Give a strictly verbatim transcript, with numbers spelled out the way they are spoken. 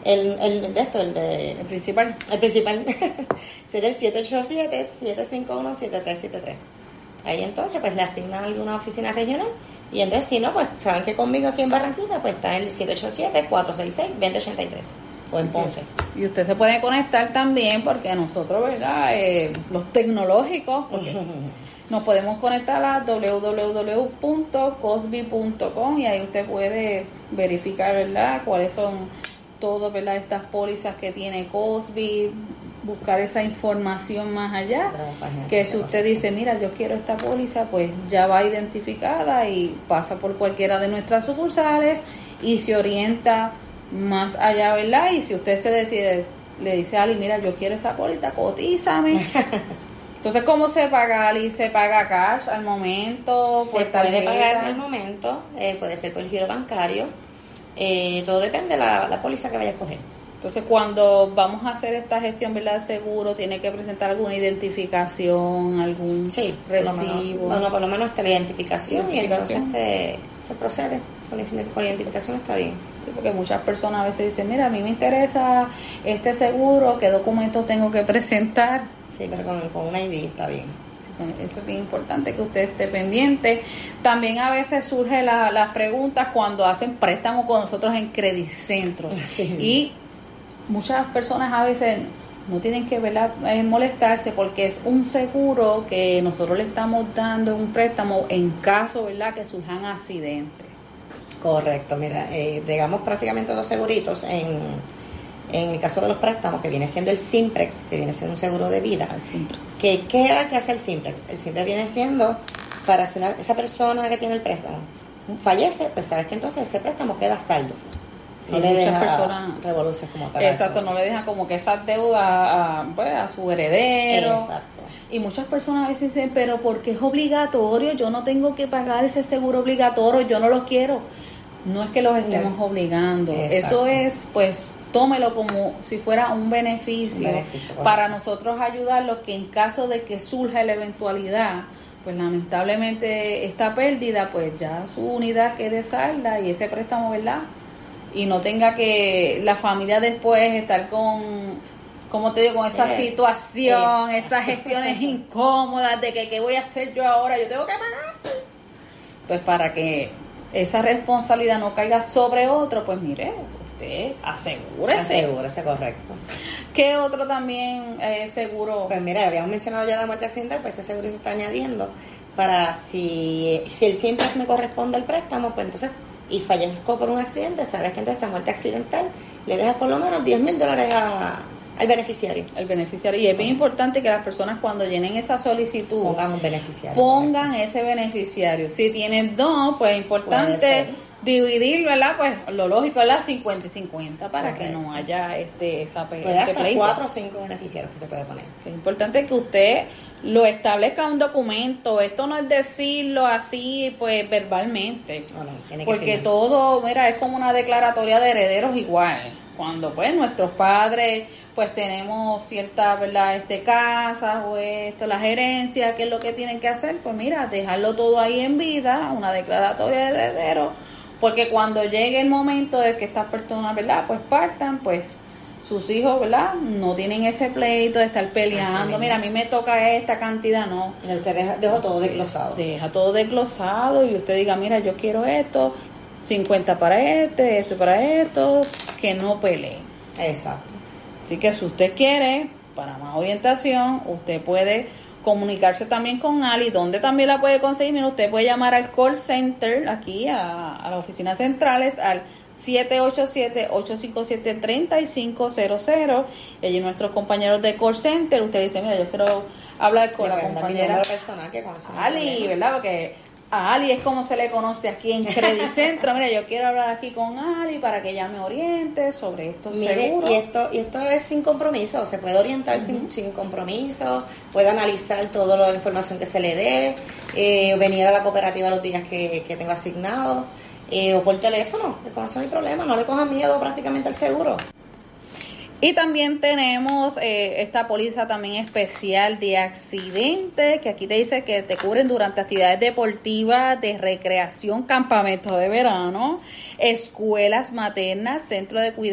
El, el de esto, el de... El principal. El principal sería el siete ocho siete, siete cinco uno, siete tres siete tres. Ahí entonces pues le asignan alguna oficina regional y entonces si no, pues saben que conmigo aquí en Barranquita pues está el siete ocho siete, cuatro seis seis, dos cero ocho tres o en Ponce. Y usted se puede conectar también porque nosotros, ¿verdad? Eh, los tecnológicos, porque nos podemos conectar a doble u doble u doble u punto cosby punto com y ahí usted puede verificar, ¿verdad? Cuáles son todas, ¿verdad? Estas pólizas que tiene Cosby, buscar esa información más allá, que si usted dice, mira, yo quiero esta póliza, pues ya va identificada y pasa por cualquiera de nuestras sucursales y se orienta más allá, ¿verdad? Y si usted se decide, le dice a Ali, mira, yo quiero esa póliza, cotízame. Entonces, ¿cómo se paga, Ali? ¿Se paga cash al momento? Se puede pagar al momento, eh, puede ser por el giro bancario, eh, todo depende de la, la póliza que vaya a escoger. Entonces, cuando vamos a hacer esta gestión, ¿verdad? Seguro, tiene que presentar alguna identificación, algún sí, recibo. Bueno, por lo menos está la identificación, identificación. Y entonces te, se procede. Con la, con la identificación está bien. Sí, porque muchas personas a veces dicen, mira, a mí me interesa este seguro, ¿qué documentos tengo que presentar? Sí, pero con, con una I D está bien. Eso es bien importante que usted esté pendiente. También a veces surgen la, las preguntas cuando hacen préstamos con nosotros en Credit Centro. Sí. Y muchas personas a veces no tienen que ¿verdad? Eh, molestarse porque es un seguro que nosotros le estamos dando un préstamo en caso, ¿verdad?, que surjan accidentes. Correcto, mira, eh, digamos prácticamente dos seguritos en, en el caso de los préstamos, que viene siendo el Simprex, que viene siendo un seguro de vida. El Simprex. ¿Qué, qué hace el Simprex? El Simprex viene siendo para si una, esa persona que tiene el préstamo fallece, pues sabes que entonces ese préstamo queda saldo. No sí, le muchas deja personas revoluciones como tal. Exacto, no le dejan como que esas deudas a, pues, a su heredero. Exacto. Y muchas personas a veces dicen, pero ¿por qué es obligatorio? Yo no tengo que pagar ese seguro obligatorio, yo no lo quiero. No es que los estemos no. obligando. Exacto. Eso es, pues, tómelo como si fuera un beneficio, un beneficio para nosotros ayudarlos, que en caso de que surja la eventualidad, pues lamentablemente esta pérdida, pues ya su unidad quede salda y ese préstamo, ¿verdad?, y no tenga que la familia después estar con, como te digo, con esa eh, situación, es. esas gestiones incómodas de que qué voy a hacer yo ahora, yo tengo que pagar. Pues para que esa responsabilidad no caiga sobre otro, pues mire, usted asegúrese. Asegúrese, correcto. ¿Qué otro también eh, seguro? Pues mira, habíamos mencionado ya la muerte accidental, pues ese seguro se está añadiendo para si, si el siempre me corresponde el préstamo, pues entonces y fallezco por un accidente, sabes que entonces esa muerte accidental le dejas por lo menos diez mil dólares a, al beneficiario. El beneficiario. Y es bien importante que las personas cuando llenen esa solicitud pongan un beneficiario. Pongan correcto. Ese beneficiario. Si tienen dos, pues es importante dividir, ¿verdad? Pues lo lógico es la cincuenta y cincuenta para correcto. Que no haya este esa puede hasta cuatro o cinco beneficiarios que se puede poner. Es importante que usted lo establezca un documento. Esto no es decirlo así, pues verbalmente. No, no, tiene que porque firmar. Todo, mira, es como una declaratoria de herederos igual. Cuando pues nuestros padres pues tenemos cierta, ¿verdad?, este casas o esto, las herencias, ¿qué es lo que tienen que hacer? Pues mira, dejarlo todo ahí en vida, una declaratoria de herederos, porque cuando llegue el momento de que estas personas, ¿verdad?, pues partan, pues sus hijos, ¿verdad?, no tienen ese pleito de estar peleando, mira, a mí me toca esta cantidad, no. Y usted deja, deja todo desglosado. Deja todo desglosado y usted diga, mira, yo quiero esto, cincuenta para este, esto para esto, que no peleen. Exacto. Así que si usted quiere, para más orientación, usted puede comunicarse también con Ali, donde también la puede conseguir. Mira, usted puede llamar al call center, aquí a, a las oficinas centrales, al siete ocho siete, ocho cinco siete, tres cinco cero cero. Y allí nuestros compañeros de call center, usted dice, mira, yo quiero hablar con la compañera personal que Ali, ¿verdad? Porque a Ali es como se le conoce aquí en Credit Centro. Mira, yo quiero hablar aquí con Ali para que ella me oriente sobre estos Mire, seguros. Y esto, y esto es sin compromiso, se puede orientar uh-huh. sin, sin compromiso, puede analizar toda la información que se le dé, eh, venir a la cooperativa los días que, que tengo asignados, eh, o por teléfono, con eso no hay problema, no le cojan miedo prácticamente al seguro. Y también tenemos eh, esta póliza también especial de accidente, que aquí te dice que te cubren durante actividades deportivas, de recreación, campamentos de verano, escuelas maternas, centro de cuidado